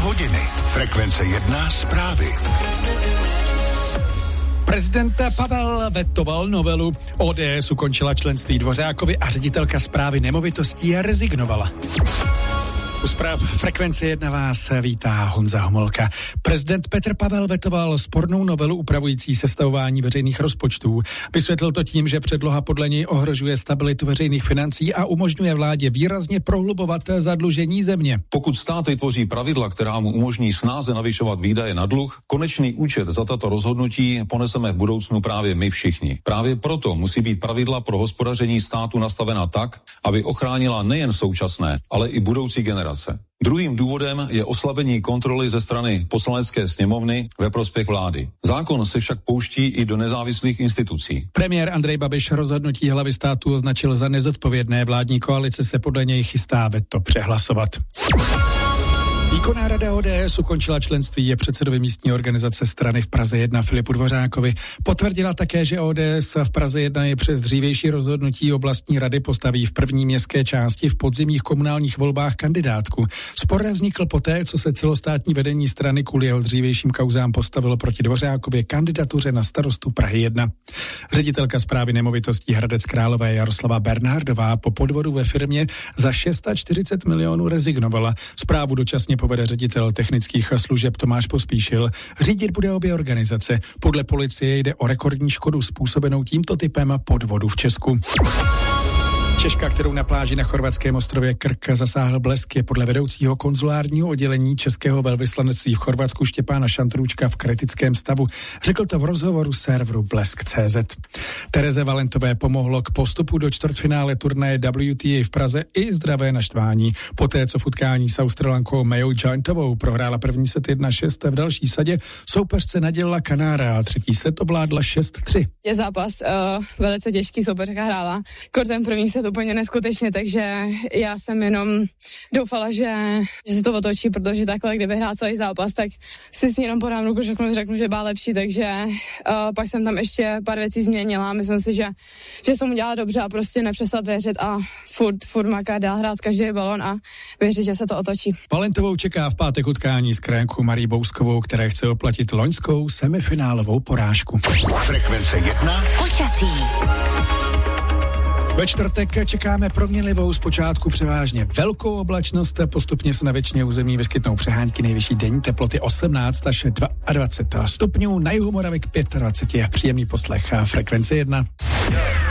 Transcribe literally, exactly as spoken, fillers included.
hodiny. Frekvence jedna zprávy. Prezident Pavel vetoval novelu. O D S ukončila členství Dvořákovi a ředitelka správy nemovitostí rezignovala. U zpráv Frekvence jedna vás vítá Honza Homolka. Prezident Petr Pavel vetoval spornou novelu upravující sestavování veřejných rozpočtů. Vysvětlil to tím, že předloha podle něj ohrožuje stabilitu veřejných financí a umožňuje vládě výrazně prohlubovat zadlužení země. Pokud státy tvoří pravidla, která mu umožní snáze navyšovat výdaje na dluh, konečný účet za tato rozhodnutí poneseme v budoucnu právě my všichni. Právě proto musí být pravidla pro hospodaření státu nastavena tak, aby ochránila nejen současné, ale i budoucí generace. Druhým důvodem je oslabení kontroly ze strany Poslanecké sněmovny ve prospěch vlády. Zákon se však pouští i do nezávislých institucí. Premiér Andrej Babiš rozhodnutí hlavy státu označil za nezodpovědné. Vládní koalice se podle něj chystá veto přehlasovat. Výkonná rada O D S ukončila členství je předsedovi místní organizace strany v Praze jedna Filipu Dvořákovi. Potvrdila také, že O D S v Praze jedna je přes dřívější rozhodnutí oblastní rady postaví v první městské části v podzimních komunálních volbách kandidátku. Spor vznikl poté, co se celostátní vedení strany kvůli jeho dřívějším kauzám postavilo proti Dvořákově kandidatuře na starostu Prahy jedna. Ředitelka správy nemovitostí Hradec Králové Jaroslava Bernhardová po podvodu ve firmě za čtyřicet šest milionů rezignovala. Správu dočasně povede ředitel technických služeb Tomáš Pospíšil. Řídit bude obě organizace. Podle policie jde o rekordní škodu způsobenou tímto typem podvodu v Česku. Češka, kterou na pláži na chorvatském ostrově Krk zasáhl blesk, je podle vedoucího konzulárního oddělení českého velvyslanectví v Chorvatsku Štěpána Šantrůčka v kritickém stavu. Řekl to v rozhovoru serveru Blesk tečka cé zet. Tereze Valentové pomohlo k postupu do čtvrtfinále turnaje W T A v Praze i zdravé naštvání. Poté, co v utkání s Australankou Mayou Giantovou prohrála první set jedna šest, v další sadě soupeřce nadělila Kanára a třetí set ovládla šest tři. Je zápas uh, velice těžký, soupeřka hrála. Kortem první set úplně neskutečně, takže já jsem jenom doufala, že, že se to otočí, protože takhle, kdyby hrál celý zápas, tak si s ní jenom podám ruku, řeknu, řeknu, že byla lepší, takže uh, pak jsem tam ještě pár věcí změnila. Myslím si, že, že jsem udělala dobře a prostě nepřestat věřit a furt, furt makat, dál hrát každý balon a věřit, že se to otočí. Valentovou čeká v pátek utkání s krajankou Marí Bouskovou, které chce oplatit loňskou semifinálovou porážku. Frekvence jedna. Počasí. Ve čtvrtek čekáme proměnlivou zpočátku převážně velkou oblačnost, postupně se na většině území vyskytnou přehánky, nejvyšší denní teploty osmnáct až dvacet dva stupňů, na jihu Moravy k dvacet pět. Příjemný poslech Frekvence jedna.